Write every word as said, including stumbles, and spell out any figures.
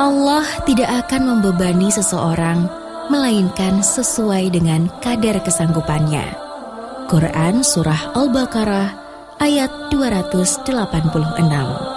Allah tidak akan membebani seseorang, melainkan sesuai dengan kadar kesanggupannya. Quran Surah Al-Baqarah ayat dua ratus delapan puluh enam.